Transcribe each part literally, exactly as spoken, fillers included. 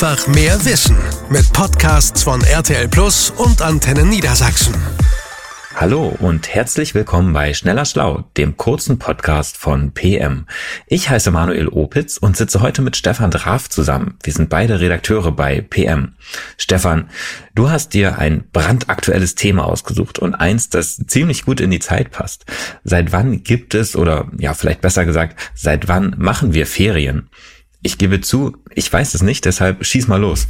Einfach mehr Wissen mit Podcasts von R T L Plus und Antenne Niedersachsen. Hallo und herzlich willkommen bei Schneller Schlau, dem kurzen Podcast von P M. Ich heiße Manuel Opitz und sitze heute mit Stefan Draf zusammen. Wir sind beide Redakteure bei P M. Stefan, du hast dir ein brandaktuelles Thema ausgesucht und eins, das ziemlich gut in die Zeit passt. Seit wann gibt es, oder ja, vielleicht besser gesagt, seit wann machen wir Ferien? Ich gebe zu, ich weiß es nicht, deshalb schieß mal los.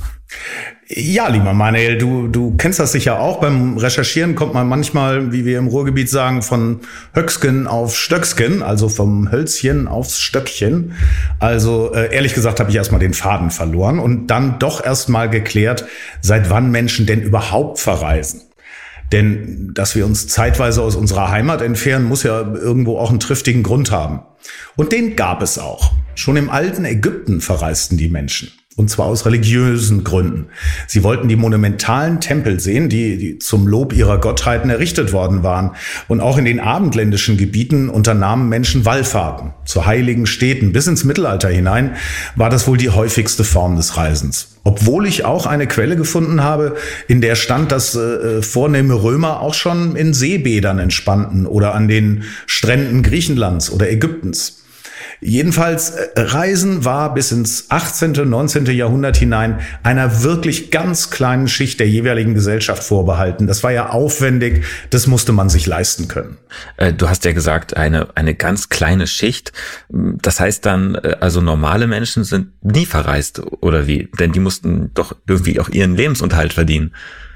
Ja, lieber Manuel, du, du kennst das sicher auch. Beim Recherchieren kommt man manchmal, wie wir im Ruhrgebiet sagen, von Höcksken auf Stöcksken, also vom Hölzchen aufs Stöckchen. Also äh, ehrlich gesagt habe ich erstmal den Faden verloren und dann doch erstmal geklärt, seit wann Menschen denn überhaupt verreisen. Denn dass wir uns zeitweise aus unserer Heimat entfernen, muss ja irgendwo auch einen triftigen Grund haben. Und den gab es auch. Schon im alten Ägypten verreisten die Menschen. Und zwar aus religiösen Gründen. Sie wollten die monumentalen Tempel sehen, die, die zum Lob ihrer Gottheiten errichtet worden waren. Und auch in den abendländischen Gebieten unternahmen Menschen Wallfahrten zu heiligen Städten. Bis ins Mittelalter hinein war das wohl die häufigste Form des Reisens. Obwohl ich auch eine Quelle gefunden habe, in der stand, dass äh, vornehme Römer auch schon in Seebädern entspannten oder an den Stränden Griechenlands oder Ägyptens. Jedenfalls, Reisen war bis ins achtzehnten, neunzehnten Jahrhundert hinein einer wirklich ganz kleinen Schicht der jeweiligen Gesellschaft vorbehalten. Das war ja aufwendig, das musste man sich leisten können. Du hast ja gesagt, eine eine ganz kleine Schicht. Das heißt dann, also normale Menschen sind nie verreist, oder wie? Denn die mussten doch irgendwie auch ihren Lebensunterhalt verdienen.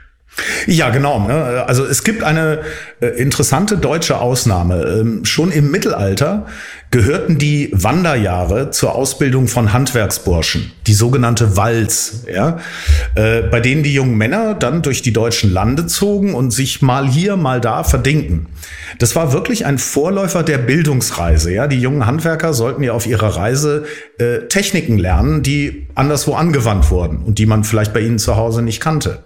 Ja, genau. Also es gibt eine interessante deutsche Ausnahme. Schon im Mittelalter gehörten die Wanderjahre zur Ausbildung von Handwerksburschen, die sogenannte Walz, ja, bei denen die jungen Männer dann durch die deutschen Lande zogen und sich mal hier, mal da verdingten. Das war wirklich ein Vorläufer der Bildungsreise. Ja, die jungen Handwerker sollten ja auf ihrer Reise äh, Techniken lernen, die anderswo angewandt wurden und die man vielleicht bei ihnen zu Hause nicht kannte.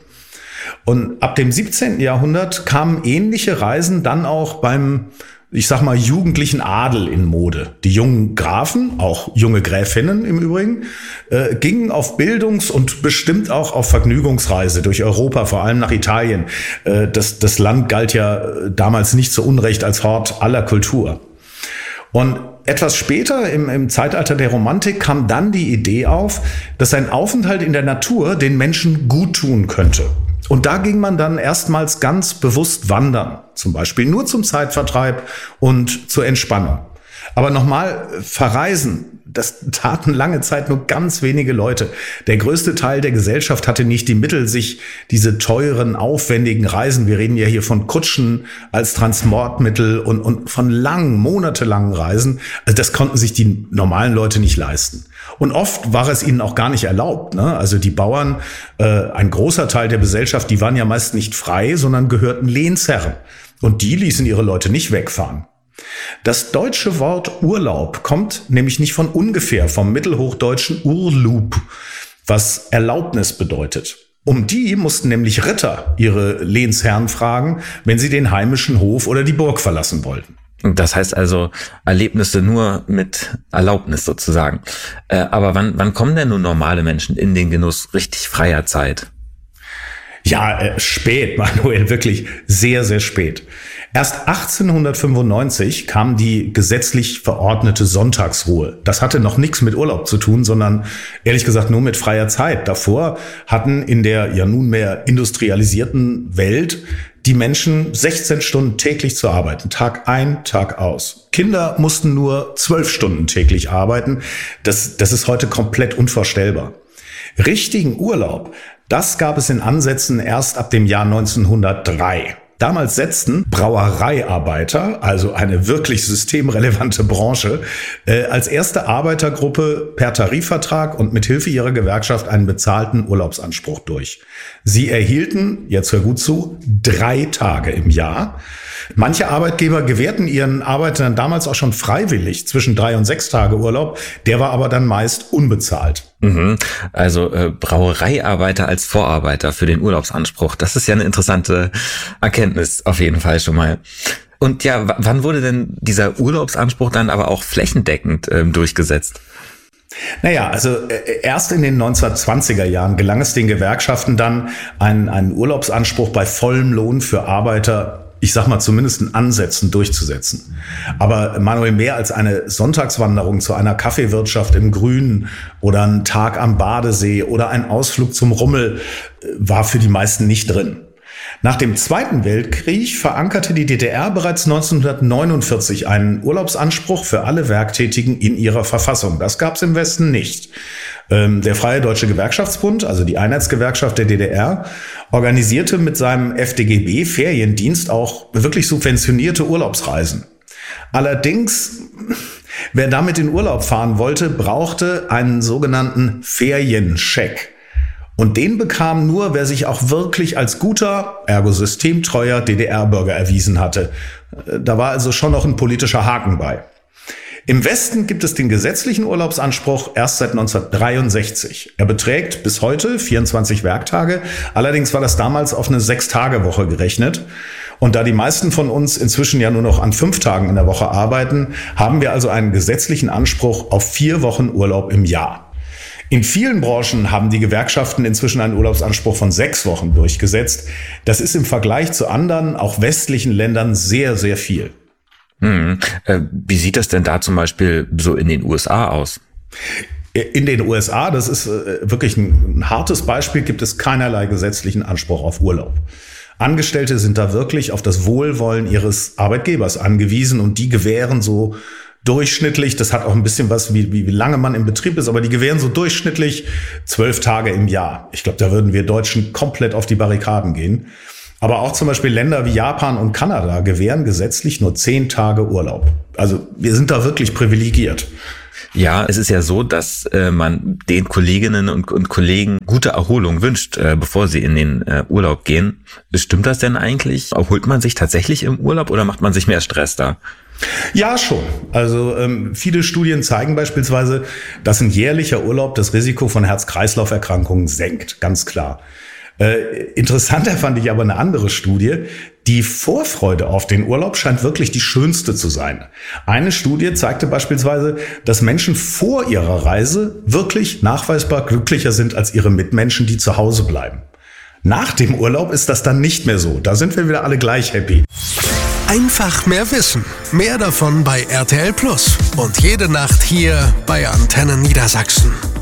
Und ab dem siebzehnten Jahrhundert kamen ähnliche Reisen dann auch beim, ich sag mal, jugendlichen Adel in Mode. Die jungen Grafen, auch junge Gräfinnen im Übrigen, äh, gingen auf Bildungs- und bestimmt auch auf Vergnügungsreise durch Europa, vor allem nach Italien. Äh, das, das Land galt ja damals nicht zu Unrecht als Hort aller Kultur. Und etwas später, im, im Zeitalter der Romantik, kam dann die Idee auf, dass ein Aufenthalt in der Natur den Menschen gut tun könnte. Und da ging man dann erstmals ganz bewusst wandern, zum Beispiel nur zum Zeitvertreib und zur Entspannung. Aber nochmal, verreisen, das taten lange Zeit nur ganz wenige Leute. Der größte Teil der Gesellschaft hatte nicht die Mittel, sich diese teuren, aufwendigen Reisen, wir reden ja hier von Kutschen als Transportmittel und, und von langen, monatelangen Reisen, also das konnten sich die normalen Leute nicht leisten. Und oft war es ihnen auch gar nicht erlaubt, ne? Also die Bauern, äh, ein großer Teil der Gesellschaft, die waren ja meist nicht frei, sondern gehörten Lehnsherren. Und die ließen ihre Leute nicht wegfahren. Das deutsche Wort Urlaub kommt nämlich nicht von ungefähr, vom mittelhochdeutschen Urlub, was Erlaubnis bedeutet. Um die mussten nämlich Ritter ihre Lehnsherren fragen, wenn sie den heimischen Hof oder die Burg verlassen wollten. Das heißt also Erlebnisse nur mit Erlaubnis sozusagen. Äh, aber wann, wann kommen denn nun normale Menschen in den Genuss richtig freier Zeit? Ja, äh, spät, Manuel, wirklich sehr, sehr spät. Erst achtzehnhundertfünfundneunzig kam die gesetzlich verordnete Sonntagsruhe. Das hatte noch nichts mit Urlaub zu tun, sondern ehrlich gesagt nur mit freier Zeit. Davor hatten in der ja nunmehr industrialisierten Welt die Menschen sechzehn Stunden täglich zu arbeiten, Tag ein, Tag aus. Kinder mussten nur zwölf Stunden täglich arbeiten. Das, das ist heute komplett unvorstellbar. Richtigen Urlaub, das gab es in Ansätzen erst ab dem Jahr neunzehnhundertdrei. Damals setzten Brauereiarbeiter, also eine wirklich systemrelevante Branche, äh, als erste Arbeitergruppe per Tarifvertrag und mit Hilfe ihrer Gewerkschaft einen bezahlten Urlaubsanspruch durch. Sie erhielten, jetzt hör gut zu, drei Tage im Jahr. Manche Arbeitgeber gewährten ihren Arbeitern damals auch schon freiwillig zwischen drei und sechs Tage Urlaub. Der war aber dann meist unbezahlt. Mhm. Also äh, Brauereiarbeiter als Vorarbeiter für den Urlaubsanspruch. Das ist ja eine interessante Erkenntnis auf jeden Fall schon mal. Und ja, w- wann wurde denn dieser Urlaubsanspruch dann aber auch flächendeckend ähm, durchgesetzt? Naja, also äh, erst in den neunzehnhundertzwanziger Jahren gelang es den Gewerkschaften dann, einen, einen Urlaubsanspruch bei vollem Lohn für Arbeiter, ich sag mal zumindest in Ansätzen, durchzusetzen. Aber Manuel, mehr als eine Sonntagswanderung zu einer Kaffeewirtschaft im Grünen oder ein Tag am Badesee oder ein Ausflug zum Rummel äh, war für die meisten nicht drin. Nach dem Zweiten Weltkrieg verankerte die D D R bereits neunzehnhundertneunundvierzig einen Urlaubsanspruch für alle Werktätigen in ihrer Verfassung. Das gab es im Westen nicht. Ähm, der Freie Deutsche Gewerkschaftsbund, also die Einheitsgewerkschaft der D D R, organisierte mit seinem F D G B-Feriendienst auch wirklich subventionierte Urlaubsreisen. Allerdings, wer damit in Urlaub fahren wollte, brauchte einen sogenannten Ferienscheck. Und den bekam nur, wer sich auch wirklich als guter, ergo systemtreuer D D R-Bürger erwiesen hatte. Da war also schon noch ein politischer Haken bei. Im Westen gibt es den gesetzlichen Urlaubsanspruch erst seit neunzehnhundertdreiundsechzig. Er beträgt bis heute vierundzwanzig Werktage. Allerdings war das damals auf eine Sechs-Tage-Woche gerechnet. Und da die meisten von uns inzwischen ja nur noch an fünf Tagen in der Woche arbeiten, haben wir also einen gesetzlichen Anspruch auf vier Wochen Urlaub im Jahr. In vielen Branchen haben die Gewerkschaften inzwischen einen Urlaubsanspruch von sechs Wochen durchgesetzt. Das ist im Vergleich zu anderen, auch westlichen Ländern sehr, sehr viel. Hm. Äh, wie sieht das denn da zum Beispiel so in den U S A aus? In den U S A, das ist äh, wirklich ein, ein hartes Beispiel, gibt es keinerlei gesetzlichen Anspruch auf Urlaub. Angestellte sind da wirklich auf das Wohlwollen ihres Arbeitgebers angewiesen und die gewähren so durchschnittlich, das hat auch ein bisschen was, wie, wie, wie lange man im Betrieb ist, aber die gewähren so durchschnittlich zwölf Tage im Jahr. Ich glaube, da würden wir Deutschen komplett auf die Barrikaden gehen. Aber auch zum Beispiel Länder wie Japan und Kanada gewähren gesetzlich nur zehn Tage Urlaub. Also wir sind da wirklich privilegiert. Ja, es ist ja so, dass äh, man den Kolleginnen und, und Kollegen gute Erholung wünscht, äh, bevor sie in den äh, Urlaub gehen. Stimmt das denn eigentlich? Erholt man sich tatsächlich im Urlaub oder macht man sich mehr Stress da? Ja, schon. Also ähm, viele Studien zeigen beispielsweise, dass ein jährlicher Urlaub das Risiko von Herz-Kreislauf-Erkrankungen senkt, ganz klar. Äh, interessanter fand ich aber eine andere Studie. Die Vorfreude auf den Urlaub scheint wirklich die schönste zu sein. Eine Studie zeigte beispielsweise, dass Menschen vor ihrer Reise wirklich nachweisbar glücklicher sind als ihre Mitmenschen, die zu Hause bleiben. Nach dem Urlaub ist das dann nicht mehr so. Da sind wir wieder alle gleich happy. Einfach mehr wissen. Mehr davon bei R T L Plus. Und jede Nacht hier bei Antenne Niedersachsen.